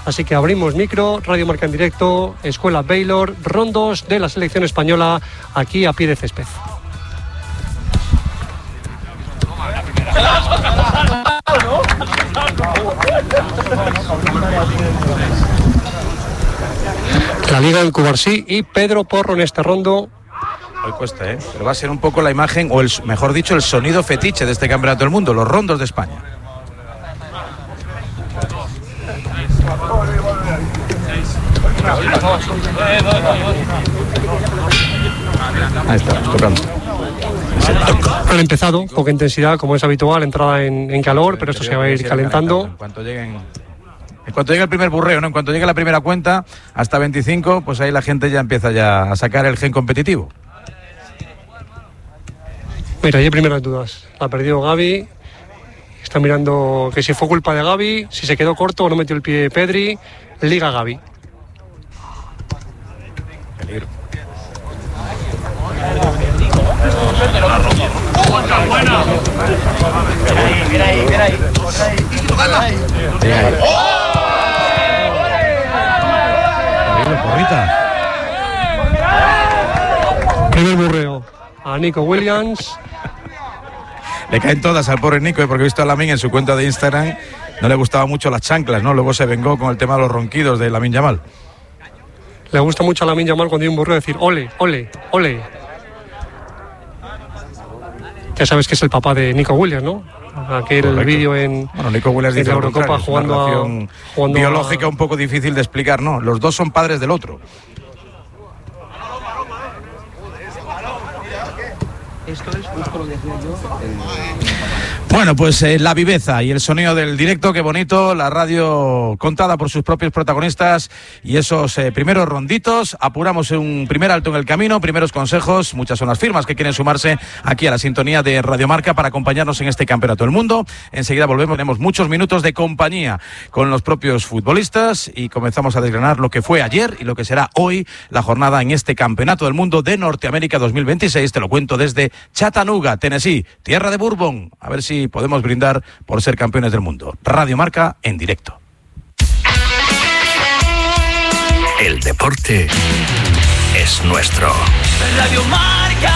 Así que abrimos micro, Radio Marca en directo, Escuela Baylor, rondos de la selección española aquí a pie de césped. La Liga en Cubarsí y Pedro Porro en este rondo. Hoy cuesta, pero va a ser un poco la imagen, o mejor dicho, el sonido fetiche de este Campeonato del Mundo, los rondos de España. Ahí está, tocando. Han empezado, poca intensidad, como es habitual, entrada en calor, pero esto se va a ir calentando. En cuanto llegue el primer burreo, ¿no? En cuanto llegue la primera cuenta, hasta 25, pues ahí la gente ya empieza a sacar el gen competitivo. Mira, hay primeras dudas. La ha perdido Gavi. Está mirando que si fue culpa de Gavi, si se quedó corto o no metió el pie Pedri. Liga Gavi. Peligro. Mira ahí. Primer burreo a Nico Williams. Le caen todas al pobre Nico, porque he visto a Lamine en su cuenta de Instagram, no le gustaban mucho las chanclas, ¿no? Luego se vengó con el tema de los ronquidos de Lamine Yamal. Le gusta mucho a Lamine Yamal cuando hay un burreo decir ole, ole, ole. Ya sabes que es el papá de Nico Williams, ¿no? Aquel vídeo en Nico Williams dice la Eurocopa jugando biológica un poco difícil de explicar, ¿no? Los dos son padres del otro. Esto es justo lo que decía yo. Bueno, pues la viveza y el sonido del directo, qué bonito, la radio contada por sus propios protagonistas y esos primeros ronditos. Apuramos un primer alto en el camino, primeros consejos, muchas son las firmas que quieren sumarse aquí a la sintonía de Radio Marca para acompañarnos en este Campeonato del Mundo. Enseguida volvemos, tenemos muchos minutos de compañía con los propios futbolistas y comenzamos a desgranar lo que fue ayer y lo que será hoy la jornada en este Campeonato del Mundo de Norteamérica 2026. Te lo cuento desde Chattanooga, Tennessee, tierra de Bourbon. A ver si podemos brindar por ser campeones del mundo. Radio Marca en directo. El deporte es nuestro. Radio Marca.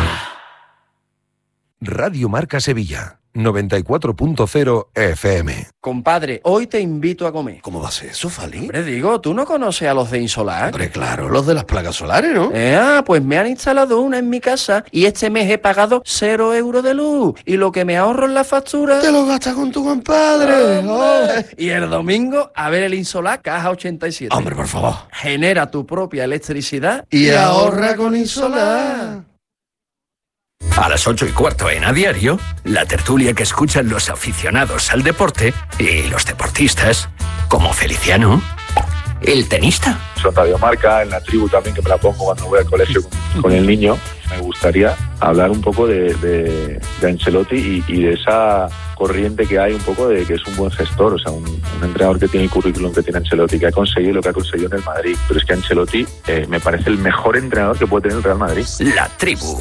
Radio Marca Sevilla, 94.0 FM. Compadre, hoy te invito a comer. ¿Cómo va a ser eso, Fali? Hombre, digo, ¿tú no conoces a los de Insolar? Hombre, claro, los de las placas solares, ¿no? Pues me han instalado una en mi casa y este mes he pagado 0 euros de luz. Y lo que me ahorro en la factura... ¡Te lo gastas con tu compadre! Oh. Y el domingo, a ver el Insolar Caja 87. Hombre, por favor. Genera tu propia electricidad y ahorra con Insolar. A las 8:15 en A Diario, la tertulia que escuchan los aficionados al deporte y los deportistas, como Feliciano, el tenista. Son Radio Marca, en la tribu también, que me la pongo cuando voy al colegio con el niño. Me gustaría hablar un poco de Ancelotti y de esa corriente que hay un poco de que es un buen gestor, o sea, un entrenador que tiene el currículum que tiene Ancelotti, que ha conseguido lo que ha conseguido en el Madrid. Pero es que Ancelotti me parece el mejor entrenador que puede tener el Real Madrid. La tribu.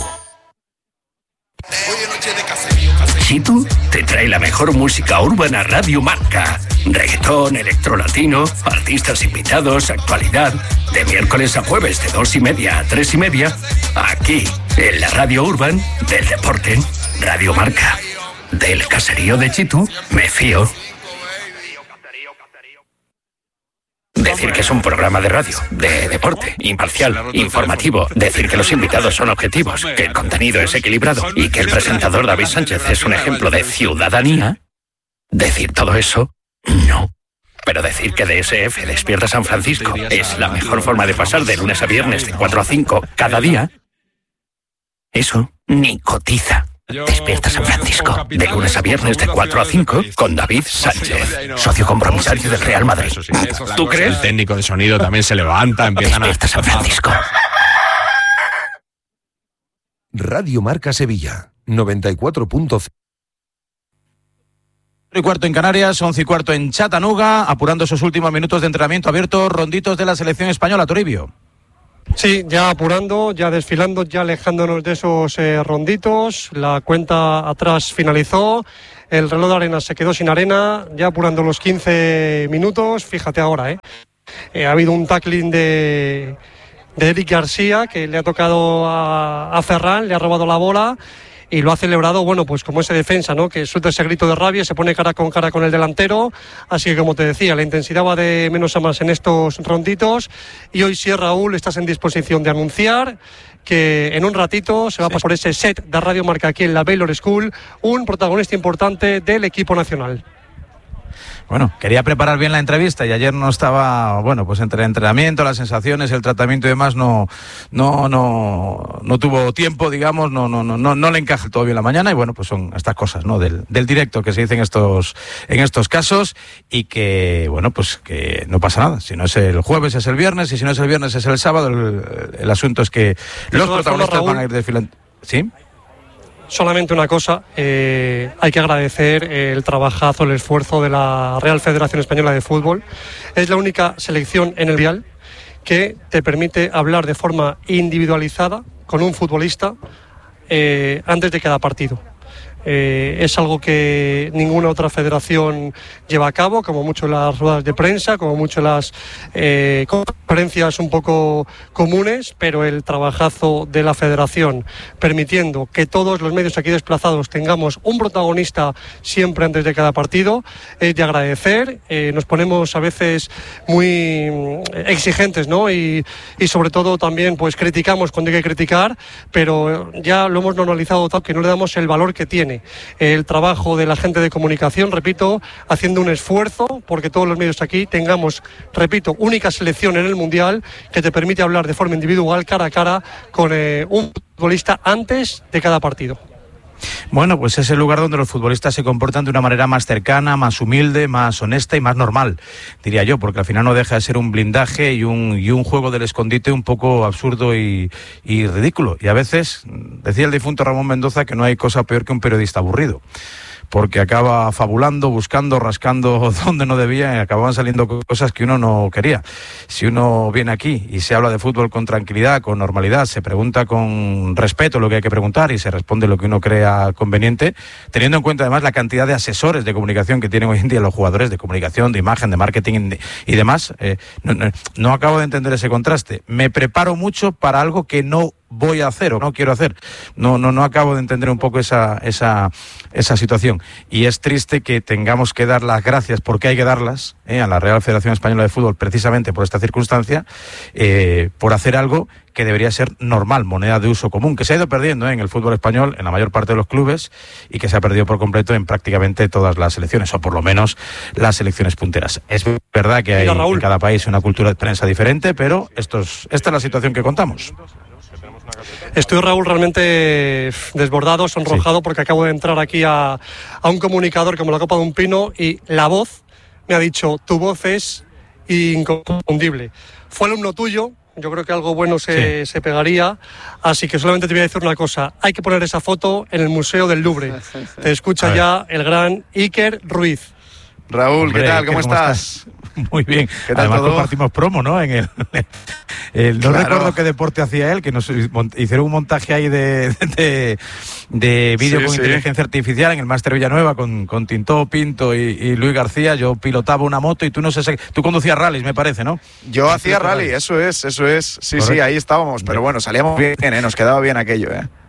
Chitu te trae la mejor música urbana Radio Marca. Reggaetón, electrolatino, artistas invitados, actualidad. De miércoles a jueves de 2:30 a 3:30. Aquí, en la radio urban del deporte. Radio Marca. Del caserío de Chitu, me fío. Decir que es un programa de radio, de deporte, imparcial, informativo. Decir que los invitados son objetivos, que el contenido es equilibrado y que el presentador David Sánchez es un ejemplo de ciudadanía. Decir todo eso, no. Pero decir que DSF Despierta San Francisco es la mejor forma de pasar de lunes a viernes de 4 a 5 cada día, eso ni cotiza. Despierta San Francisco, de lunes a viernes de 4 a 5 con David Sánchez, socio compromisario del Real Madrid. ¿Tú crees? El técnico de sonido también se levanta, empiezan Despierta San Francisco. Radio Marca Sevilla, 94.0. 1:15 en Canarias, 11:15 en Chattanooga, apurando esos últimos minutos de entrenamiento abierto, ronditos de la selección española, Toribio. Sí, ya apurando, ya desfilando, ya alejándonos de esos ronditos. La cuenta atrás finalizó. el reloj de arena se quedó sin arena, ya apurando los 15 minutos, fíjate ahora, ha habido un tackling de Eric García, que le ha tocado a Ferran, le ha robado la bola y lo ha celebrado, bueno, pues como ese defensa, ¿no? Que suelta ese grito de rabia, se pone cara con el delantero. Así que, como te decía, la intensidad va de menos a más en estos ronditos. Y hoy sí, Raúl, estás en disposición de anunciar que en un ratito se va a pasar por ese set de Radio Marca aquí en la Baylor School, un protagonista importante del equipo nacional. Bueno, quería preparar bien la entrevista y ayer no estaba, bueno, pues entre el entrenamiento, las sensaciones, el tratamiento y demás, no tuvo tiempo, digamos, no le encaja todo bien la mañana y bueno, pues son estas cosas, ¿no? Del directo que se dice en estos casos y que, bueno, pues que no pasa nada. Si no es el jueves es el viernes y si no es el viernes es el sábado. El asunto es que los protagonistas van a ir desfilando. ¿Sí? Solamente una cosa, hay que agradecer el trabajazo, el esfuerzo de la Real Federación Española de Fútbol. Es la única selección en el Mundial que te permite hablar de forma individualizada con un futbolista antes de cada partido. Es algo que ninguna otra federación lleva a cabo, como mucho las ruedas de prensa, como mucho las conferencias un poco comunes, pero el trabajazo de la federación permitiendo que todos los medios aquí desplazados tengamos un protagonista siempre antes de cada partido es de agradecer. Nos ponemos a veces muy exigentes, ¿no? Y sobre todo también pues criticamos cuando hay que criticar, pero ya lo hemos normalizado tal que no le damos el valor que tiene el trabajo de la gente de comunicación, repito, haciendo un esfuerzo porque todos los medios aquí tengamos, repito, única selección en el Mundial que te permite hablar de forma individual, cara a cara, con un futbolista antes de cada partido. Bueno, pues es el lugar donde los futbolistas se comportan de una manera más cercana, más humilde, más honesta y más normal, diría yo, porque al final no deja de ser un blindaje y un juego del escondite un poco absurdo y ridículo. Y a veces, decía el difunto Ramón Mendoza, que no hay cosa peor que un periodista aburrido, porque acaba fabulando, buscando, rascando donde no debía y acababan saliendo cosas que uno no quería. Si uno viene aquí y se habla de fútbol con tranquilidad, con normalidad, se pregunta con respeto lo que hay que preguntar y se responde lo que uno crea conveniente, teniendo en cuenta además la cantidad de asesores de comunicación que tienen hoy en día los jugadores de comunicación, de imagen, de marketing y demás, no acabo de entender ese contraste. Me preparo mucho para algo que no voy a hacer o no quiero hacer. No acabo de entender un poco esa situación. Y es triste que tengamos que dar las gracias, porque hay que darlas, a la Real Federación Española de Fútbol, precisamente por esta circunstancia, por hacer algo que debería ser normal, moneda de uso común, que se ha ido perdiendo en el fútbol español, en la mayor parte de los clubes, y que se ha perdido por completo en prácticamente todas las selecciones, o por lo menos las selecciones punteras. Es verdad que hay en cada país una cultura de prensa diferente, pero esta es la situación que contamos. Estoy, Raúl, realmente desbordado, sonrojado, sí, porque acabo de entrar aquí a un comunicador como la copa de un pino y la voz me ha dicho: tu voz es inconfundible. Fue alumno tuyo, yo creo que algo bueno se pegaría, así que solamente te voy a decir una cosa: hay que poner esa foto en el Museo del Louvre. Te escucha ya el gran Iker Ruiz. Raúl, hombre, ¿qué tal? ¿Cómo estás? Muy bien. ¿Qué tal? Además todo? Compartimos promo, ¿no? No claro. Recuerdo qué deporte hacía él, que nos hicieron un montaje ahí de vídeo con inteligencia artificial en el Máster Villanueva con Tintó, Pinto y Luis García. Yo pilotaba una moto y tú tú conducías rallies, me parece, ¿no? Yo hacía rally, eso es. Sí, correcto. Sí, ahí estábamos, pero bueno, salíamos bien, nos quedaba bien aquello,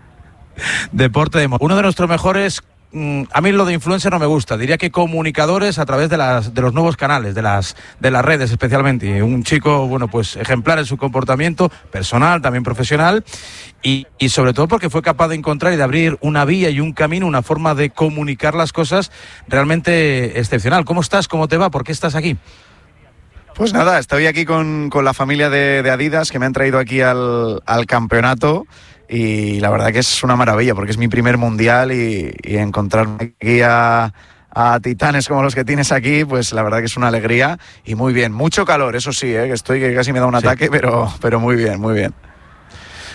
Deporte de moto. Uno de nuestros mejores. A mí lo de influencer no me gusta, diría que comunicadores a través de los nuevos canales, de las redes especialmente. Y un chico, bueno, pues ejemplar en su comportamiento personal, también profesional, y sobre todo porque fue capaz de encontrar y de abrir una vía y un camino, una forma de comunicar las cosas realmente excepcional. ¿Cómo estás? ¿Cómo te va? ¿Por qué estás aquí? Pues nada, estoy aquí con la familia de Adidas, que me han traído aquí al campeonato. Y la verdad que es una maravilla, porque es mi primer mundial y encontrarme aquí a titanes como los que tienes aquí, pues la verdad que es una alegría y muy bien. Mucho calor, eso sí, que casi me da un ataque, pero muy bien, muy bien.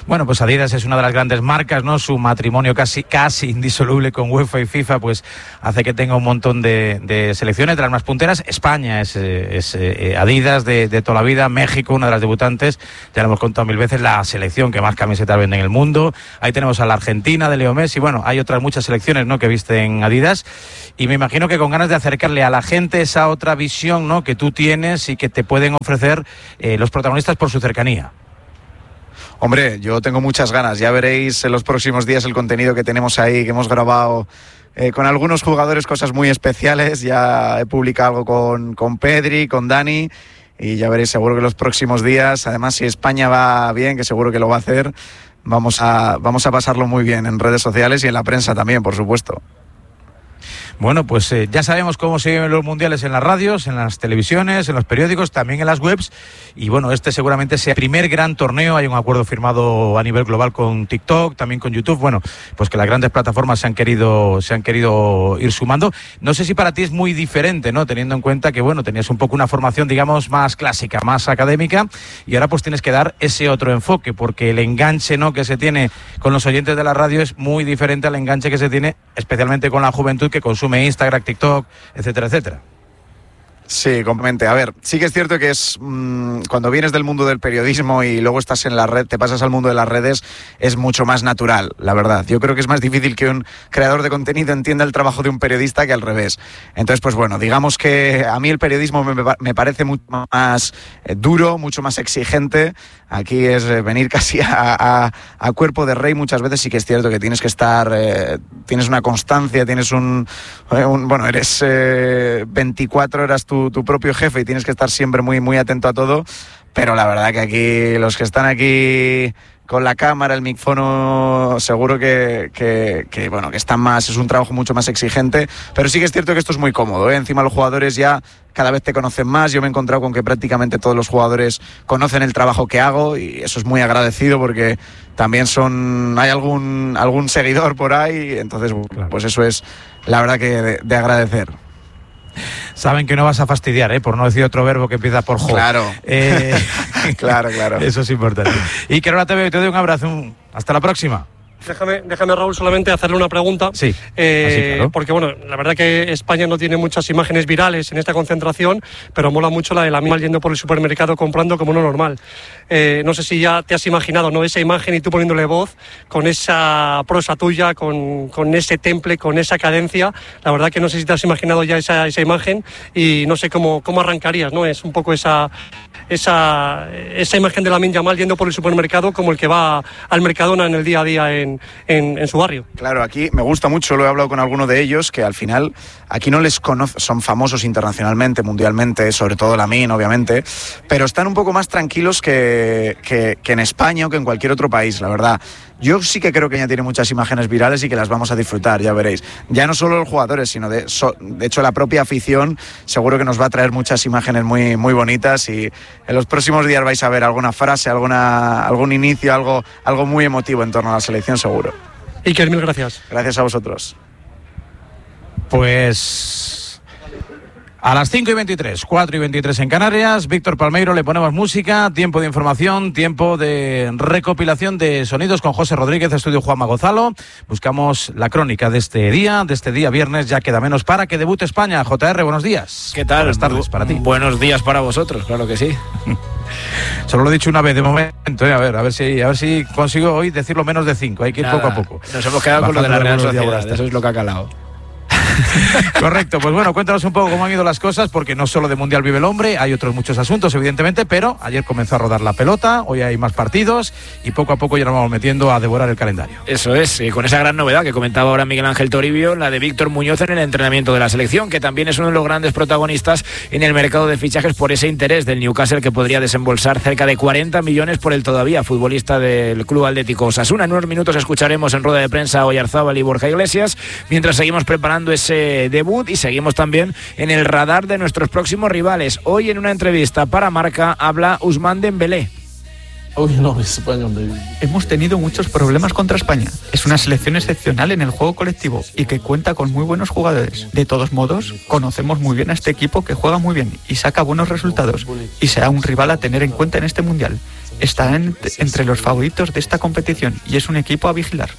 Bueno, pues Adidas es una de las grandes marcas, ¿no? Su matrimonio casi indisoluble con UEFA y FIFA, pues hace que tenga un montón de selecciones de las más punteras. España es Adidas de toda la vida. México, una de las debutantes, ya lo hemos contado 1000 veces, la selección que más camisetas vende en el mundo. Ahí tenemos a la Argentina de Leo Messi. Bueno, hay otras muchas selecciones, ¿no?, que visten Adidas, y me imagino que con ganas de acercarle a la gente esa otra visión, ¿no?, que tú tienes y que te pueden ofrecer los protagonistas por su cercanía. Hombre, yo tengo muchas ganas. Ya veréis en los próximos días el contenido que tenemos ahí, que hemos grabado con algunos jugadores, cosas muy especiales. Ya he publicado algo con Pedri, con Dani, y ya veréis seguro que los próximos días, además si España va bien, que seguro que lo va a hacer, vamos a pasarlo muy bien en redes sociales y en la prensa también, por supuesto. Bueno, pues ya sabemos cómo se viven los mundiales en las radios, en las televisiones, en los periódicos, también en las webs. Y bueno, este seguramente sea el primer gran torneo. Hay un acuerdo firmado a nivel global con TikTok, también con YouTube. Bueno, pues que las grandes plataformas se han querido ir sumando. No sé si para ti es muy diferente, ¿no?, teniendo en cuenta que, bueno, tenías un poco una formación, digamos, más clásica, más académica, y ahora pues tienes que dar ese otro enfoque, porque el enganche, ¿no?, que se tiene con los oyentes de la radio es muy diferente al enganche que se tiene especialmente con la juventud que consume Instagram, TikTok, etcétera, etcétera. Sí, completamente. A ver, sí que es cierto que es cuando vienes del mundo del periodismo y luego estás en la red, te pasas al mundo de las redes, es mucho más natural, la verdad. Yo creo que es más difícil que un creador de contenido entienda el trabajo de un periodista que al revés. Entonces, pues bueno, digamos que a mí el periodismo me parece mucho más duro, mucho más exigente. Aquí es venir casi a cuerpo de rey muchas veces. Sí que es cierto que tienes que estar, tienes una constancia, tienes bueno, eres 24 horas tu propio jefe y tienes que estar siempre muy, muy atento a todo. Pero la verdad que aquí, los que están aquí con la cámara, el micrófono, seguro que bueno, que están más, es un trabajo mucho más exigente, pero sí que es cierto que esto es muy cómodo, ¿eh? Encima los jugadores ya cada vez te conocen más. Yo me he encontrado con que prácticamente todos los jugadores conocen el trabajo que hago, y eso es muy agradecido porque también hay algún seguidor por ahí, entonces claro, pues eso es la verdad que de agradecer. Saben que no vas a fastidiar, por no decir otro verbo que empieza por jo. Claro. Claro. Eso es importante. Y que ahora te doy un abrazo. Hasta la próxima. Déjame, Raúl, solamente hacerle una pregunta. Sí, claro. Porque, bueno, la verdad que España no tiene muchas imágenes virales en esta concentración, pero mola mucho la de Lamine yendo por el supermercado comprando como uno normal. No sé si ya te has imaginado, ¿no?, esa imagen y tú poniéndole voz con esa prosa tuya, con ese temple, con esa cadencia. La verdad que no sé si te has imaginado ya esa imagen, y no sé cómo arrancarías, ¿no? Es un poco esa imagen de Lamine Yamal yendo por el supermercado como el que va al Mercadona en el día a día en su barrio. Claro, aquí me gusta mucho, lo he hablado con alguno de ellos, que al final aquí no les conocen, son famosos internacionalmente, mundialmente, sobre todo Lamine, obviamente, pero están un poco más tranquilos que en España o que en cualquier otro país, la verdad. Yo sí que creo que ya tiene muchas imágenes virales y que las vamos a disfrutar, ya veréis. Ya no solo los jugadores, sino de hecho la propia afición seguro que nos va a traer muchas imágenes muy, muy bonitas, y en los próximos días vais a ver alguna frase, algún inicio, algo muy emotivo en torno a la selección, seguro. Iker, mil gracias. Gracias a vosotros. Pues a las 5:23, 4:23 en Canarias, Víctor Palmeiro, le ponemos música, tiempo de información, tiempo de recopilación de sonidos con José Rodríguez, estudio Juanma Gonzalo. Buscamos la crónica de este día viernes, ya queda menos para que debute España. JR, buenos días. ¿Qué tal? Buenas tardes para ti. Buenos días para vosotros, claro que sí. Solo lo he dicho una vez de momento, a ver si consigo hoy decirlo menos de 5, hay que ir poco a poco. Nos hemos quedado con lo de la Real Sociedad, eso es lo que ha calado. Correcto, pues bueno, cuéntanos un poco cómo han ido las cosas, porque no solo de Mundial vive el hombre, hay otros muchos asuntos, evidentemente, pero ayer comenzó a rodar la pelota, hoy hay más partidos y poco a poco ya nos vamos metiendo a devorar el calendario. Eso es, con esa gran novedad que comentaba ahora Miguel Ángel Toribio, la de Víctor Muñoz en el entrenamiento de la selección, que también es uno de los grandes protagonistas en el mercado de fichajes por ese interés del Newcastle, que podría desembolsar cerca de 40 millones por el todavía futbolista del Club Atlético Osasuna. En unos minutos escucharemos en rueda de prensa a Oyarzábal y Borja Iglesias, mientras seguimos preparando ese debut y seguimos también en el radar de nuestros próximos rivales. Hoy en una entrevista para Marca habla Ousmane Dembélé. Hemos tenido muchos problemas contra España. Es una selección excepcional en el juego colectivo y que cuenta con muy buenos jugadores. De todos modos, conocemos muy bien a este equipo que juega muy bien y saca buenos resultados, y será un rival a tener en cuenta en este mundial. está entre los favoritos de esta competición y es un equipo a vigilar.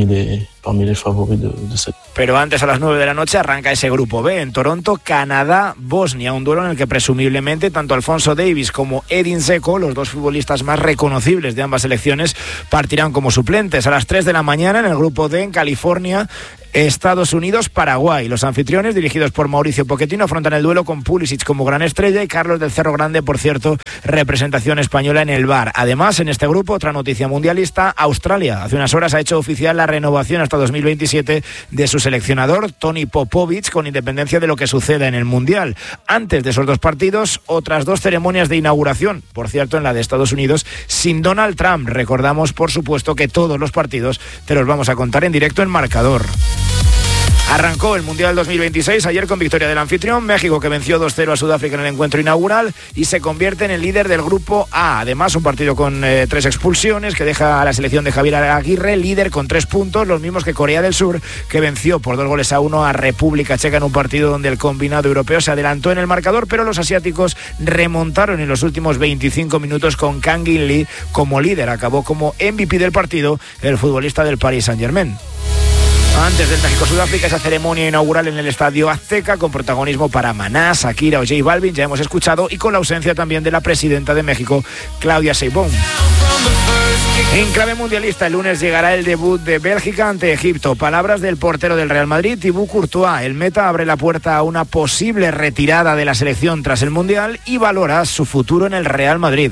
Pero antes, a las 9 de la noche, arranca ese grupo B en Toronto, Canadá, Bosnia, un duelo en el que presumiblemente tanto Alphonso Davies como Edin Dzeko, los dos futbolistas más reconocibles de ambas selecciones, partirán como suplentes. A las 3 de la mañana en el grupo D en California, Estados Unidos, Paraguay. Los anfitriones, dirigidos por Mauricio Pochettino, afrontan el duelo con Pulisic como gran estrella y Carlos del Cerro Grande, por cierto, representación española en el VAR. Además, en este grupo, otra noticia mundialista: Australia hace unas horas ha hecho oficial la renovación hasta 2027 de su seleccionador, Tony Popovic, con independencia de lo que suceda en el Mundial. Antes de esos dos partidos, otras dos ceremonias de inauguración, por cierto, en la de Estados Unidos, sin Donald Trump. Recordamos, por supuesto, que todos los partidos te los vamos a contar en directo en Marcador. Arrancó el Mundial 2026 ayer con victoria del anfitrión, México, que venció 2-0 a Sudáfrica en el encuentro inaugural y se convierte en el líder del grupo A. Además, un partido con 3 expulsiones que deja a la selección de Javier Aguirre líder con 3 puntos, los mismos que Corea del Sur, que venció por 2-1 a República Checa en un partido donde el combinado europeo se adelantó en el marcador, pero los asiáticos remontaron en los últimos 25 minutos con Kang In Lee como líder. Acabó como MVP del partido el futbolista del Paris Saint-Germain. Antes del México-Sudáfrica, esa ceremonia inaugural en el Estadio Azteca, con protagonismo para Maná, Shakira o J Balvin, ya hemos escuchado, y con la ausencia también de la presidenta de México, Claudia Sheinbaum. En clave mundialista, el lunes llegará el debut de Bélgica ante Egipto. Palabras del portero del Real Madrid, Thibaut Courtois. El meta abre la puerta a una posible retirada de la selección tras el Mundial y valora su futuro en el Real Madrid.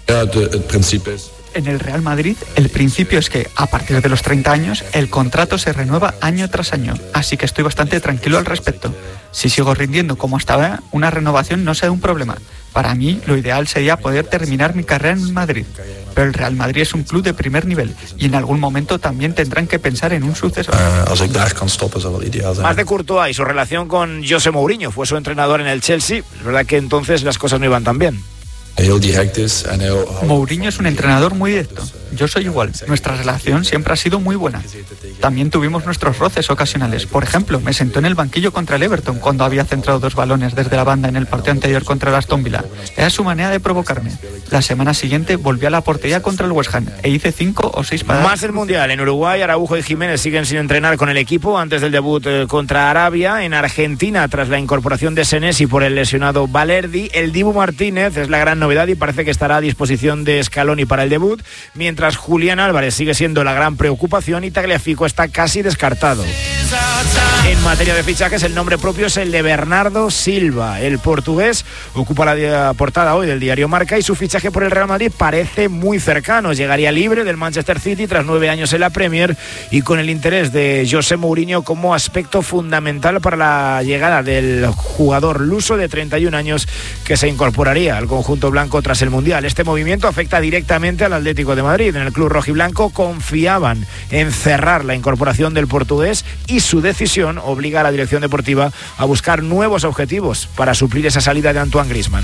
En el Real Madrid, el principio es que a partir de los 30 años el contrato se renueva año tras año, así que estoy bastante tranquilo al respecto. Si sigo rindiendo como hasta ahora, una renovación no será un problema. Para mí, lo ideal sería poder terminar mi carrera en Madrid. Pero el Real Madrid es un club de primer nivel y en algún momento también tendrán que pensar en un sucesor. Más de Courtois y su relación con José Mourinho, fue su entrenador en el Chelsea. Es verdad que entonces las cosas no iban tan bien. Mourinho es un entrenador muy directo. Yo soy igual. Nuestra relación siempre ha sido muy buena. También tuvimos nuestros roces ocasionales. Por ejemplo, me sentó en el banquillo contra el Everton cuando había centrado 2 balones desde la banda en el partido anterior contra el Aston Villa. Era su manera de provocarme. La semana siguiente volví a la portería contra el West Ham e hice 5 o 6 paradas. Más el Mundial. En Uruguay, Araujo y Jiménez siguen sin entrenar con el equipo antes del debut contra Arabia. En Argentina, tras la incorporación de Senesi por el lesionado Valerdi, el Dibu Martínez es la gran novedad y parece que estará a disposición de Scaloni para el debut, mientras Julián Álvarez sigue siendo la gran preocupación y Tagliafico está casi descartado. En materia de fichajes, el nombre propio es el de Bernardo Silva. El portugués ocupa la portada hoy del diario Marca y su fichaje por el Real Madrid parece muy cercano. Llegaría libre del Manchester City tras 9 años en la Premier y con el interés de José Mourinho como aspecto fundamental para la llegada del jugador luso de 31 años que se incorporaría al conjunto blanco tras el Mundial. Este movimiento afecta directamente al Atlético de Madrid. En el club rojiblanco confiaban en cerrar la incorporación del portugués y su decisión obliga a la dirección deportiva a buscar nuevos objetivos para suplir esa salida de Antoine Griezmann.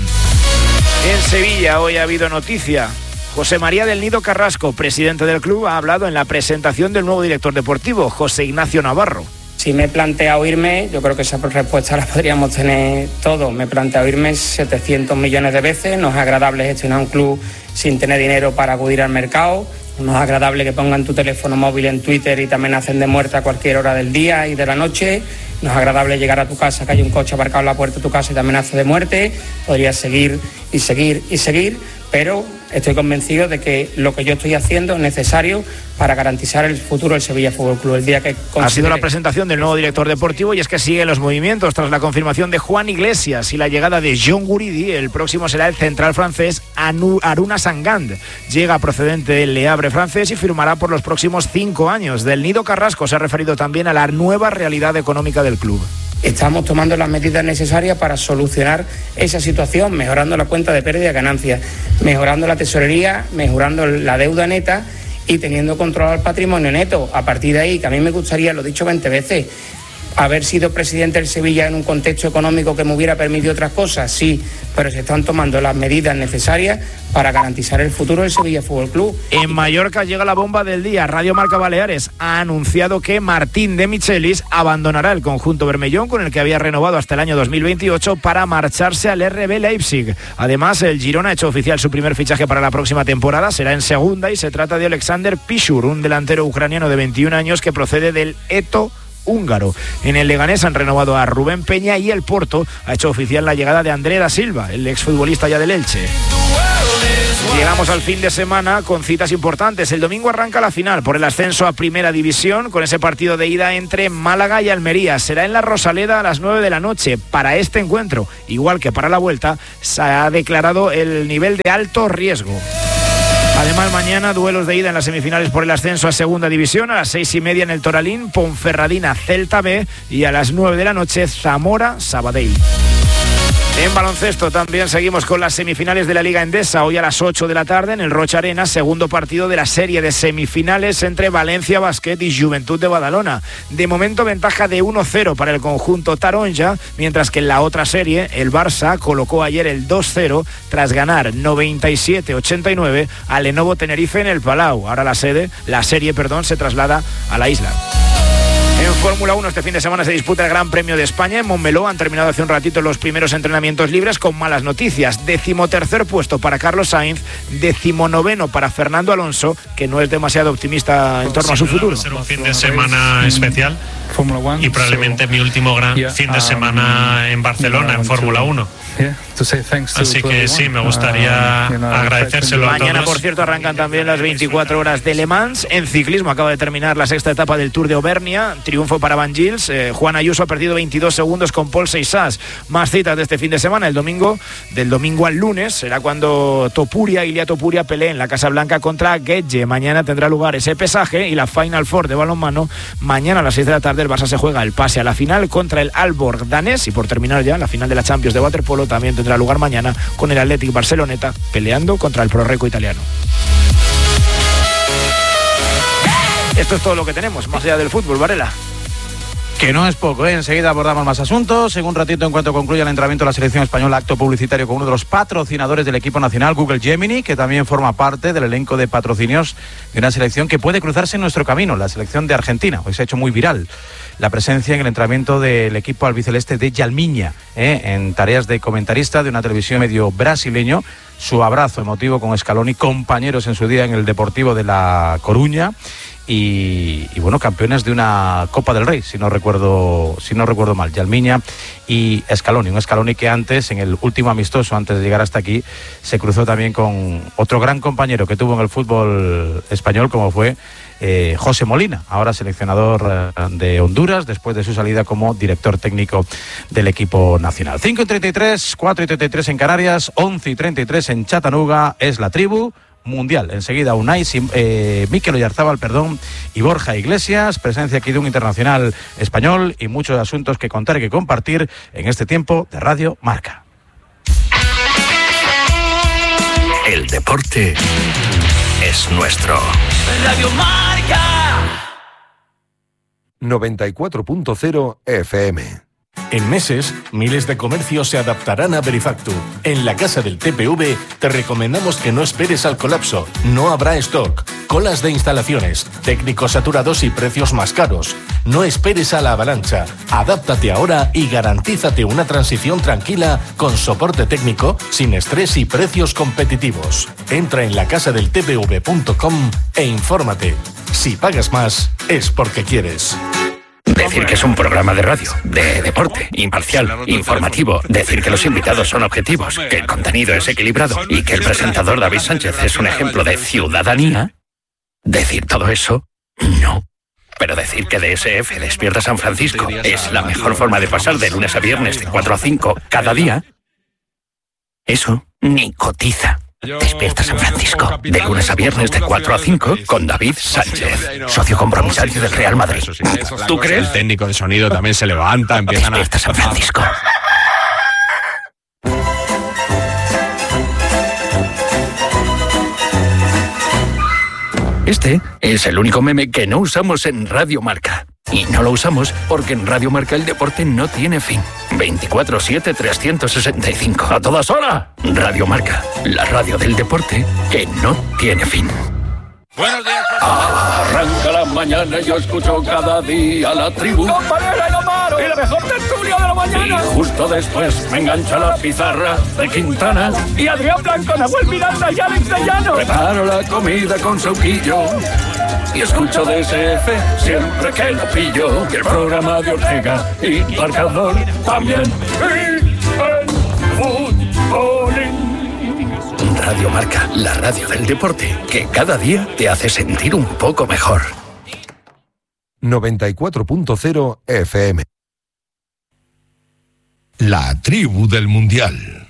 En Sevilla hoy ha habido noticia. José María del Nido Carrasco, presidente del club, ha hablado en la presentación del nuevo director deportivo, José Ignacio Navarro. Si me he planteado irme, yo creo que esa respuesta la podríamos tener todos. Me he planteado irme 700 millones de veces. No es agradable gestionar un club sin tener dinero para acudir al mercado. No es agradable que pongan tu teléfono móvil en Twitter y te amenacen de muerte a cualquier hora del día y de la noche. No es agradable llegar a tu casa, que hay un coche aparcado en la puerta de tu casa y te amenace de muerte. Podrías seguir y seguir y seguir, pero estoy convencido de que lo que yo estoy haciendo es necesario para garantizar el futuro del Sevilla Fútbol Club. El día que ha sido la presentación del nuevo director deportivo y es que siguen los movimientos tras la confirmación de Juan Iglesias y la llegada de John Guridi. El próximo será el central francés Aruna Sangand. Llega procedente del Le Havre francés y firmará por los próximos 5 años. Del Nido Carrasco se ha referido también a la nueva realidad económica del club. Estamos tomando las medidas necesarias para solucionar esa situación, mejorando la cuenta de pérdida y ganancias, mejorando la tesorería, mejorando la deuda neta y teniendo controlado el patrimonio neto. A partir de ahí, que a mí me gustaría, lo he dicho 20 veces, Haber sido presidente del Sevilla en un contexto económico que me hubiera permitido otras cosas, sí, pero se están tomando las medidas necesarias para garantizar el futuro del Sevilla Fútbol Club. En Mallorca llega la bomba del día. Radio Marca Baleares ha anunciado que Martín de Michelis abandonará el conjunto bermellón, con el que había renovado hasta el año 2028, para marcharse al RB Leipzig. Además, el Girona ha hecho oficial su primer fichaje para la próxima temporada. Será en segunda y se trata de Alexander Pishur, un delantero ucraniano de 21 años que procede del Eto húngaro. En el Leganés han renovado a Rubén Peña y el Porto ha hecho oficial la llegada de André da Silva, el exfutbolista ya del Elche. Llegamos al fin de semana con citas importantes. El domingo arranca la final por el ascenso a Primera División, con ese partido de ida entre Málaga y Almería. Será en la Rosaleda a las 9 de la noche. Para este encuentro, igual que para la vuelta, se ha declarado el nivel de alto riesgo. Además, mañana duelos de ida en las semifinales por el ascenso a Segunda División. A las 6:30 en el Toralín, Ponferradina Celta B, y a las 9 de la noche Zamora Sabadell. En baloncesto también seguimos con las semifinales de la Liga Endesa. Hoy a las 8 de la tarde en el Rocha Arena, segundo partido de la serie de semifinales entre Valencia Basket y Juventud de Badalona. De momento ventaja de 1-0 para el conjunto taronja, mientras que en la otra serie el Barça colocó ayer el 2-0 tras ganar 97-89 al Lenovo Tenerife en el Palau. Ahora la serie se traslada a la isla. En Fórmula 1 este fin de semana se disputa el Gran Premio de España. En Montmeló han terminado hace un ratito los primeros entrenamientos libres con malas noticias. 13º puesto para Carlos Sainz, 19º para Fernando Alonso, que no es demasiado optimista en torno a su futuro. Va a ser un fin de semana especial y probablemente mi último gran fin de semana en Barcelona en Fórmula 1. Así que sí, me gustaría agradecérselo a todos. Mañana, por cierto, arrancan también las 24 horas de Le Mans. En ciclismo acaba de terminar la sexta etapa del Tour de Auvernia. Triunfo para Van Gils. Juan Ayuso ha perdido 22 segundos con Paul Seixas. Más citas de este fin de semana. Del domingo al lunes será cuando Ilia Topuria pelee en la Casa Blanca contra Guedje. Mañana tendrá lugar ese pesaje y la Final Four de balonmano. Mañana a las 6 de la tarde el Barça se juega el pase a la final contra el Aalborg danés. Y por terminar ya, la final de la Champions de waterpolo también tendrá lugar mañana con el Athletic Barceloneta peleando contra el Prorreco italiano. Esto es todo lo que tenemos, más allá del fútbol, Varela. Que no es poco, ¿eh? Enseguida abordamos más asuntos. En un ratito, en cuanto concluya el entrenamiento de la selección española, acto publicitario con uno de los patrocinadores del equipo nacional, Google Gemini, que también forma parte del elenco de patrocinios de una selección que puede cruzarse en nuestro camino, la selección de Argentina. Hoy se ha hecho muy viral la presencia en el entrenamiento del equipo albiceleste de Yalmiña, en tareas de comentarista de una televisión medio brasileño. Su abrazo emotivo con Scaloni, compañeros en su día en el Deportivo de La Coruña. Y bueno, campeones de una Copa del Rey, si no recuerdo mal, Yalmiña y Scaloni. Un Scaloni que antes, en el último amistoso, antes de llegar hasta aquí, se cruzó también con otro gran compañero que tuvo en el fútbol español, como fue José Molina, ahora seleccionador de Honduras, después de su salida como director técnico del equipo nacional. 5:33, 4:33 en Canarias, 11:33 en Chattanooga. Es la tribu mundial. Enseguida Mikel Oyarzábal, y Borja Iglesias, presencia aquí de un internacional español y muchos asuntos que contar y que compartir en este tiempo de Radio Marca. El deporte es nuestro. Radio Marca 94.0 FM. En meses, miles de comercios se adaptarán a Verifactu. En la Casa del TPV te recomendamos que no esperes al colapso. No habrá stock, colas de instalaciones, técnicos saturados y precios más caros. No esperes a la avalancha. Adáptate ahora y garantízate una transición tranquila con soporte técnico, sin estrés y precios competitivos. Entra en lacasadeltpv.com e infórmate. Si pagas más, es porque quieres. Decir que es un programa de radio, de deporte, imparcial, informativo. Decir que los invitados son objetivos, que el contenido es equilibrado y que el presentador David Sánchez es un ejemplo de ciudadanía. Decir todo eso, no. Pero decir que DSF Despierta San Francisco es la mejor forma de pasar de lunes a viernes de 4 a 5 cada día, eso ni cotiza. Despierta San Francisco, de lunes a viernes de 4 a 5 con David Sánchez, socio compromisario del Real Madrid. ¿Tú crees? El técnico de sonido también se levanta, empiezan a... Despierta San Francisco. Este es el único meme que no usamos en Radio Marca. Y no lo usamos porque en Radio Marca el deporte no tiene fin. 24/7, 365. ¡A todas horas! Radio Marca, la radio del deporte que no tiene fin. Buenos días. Arranca la mañana y yo escucho cada día la tribu. ¡Compañera, no paro! ¡Y la mejor tertulia de la mañana! Y justo después me engancha la pizarra de Quintana. Y Adrián Blanco, Nahuel Miranda y Alex de Llano. Preparo la comida con Sauquillo y escucho DSF siempre que lo pillo. Y el programa de Ortega y Marcador también. Y el fútbolín. Radio Marca, la radio del deporte, que cada día te hace sentir un poco mejor. 94.0 FM. La tribu del Mundial.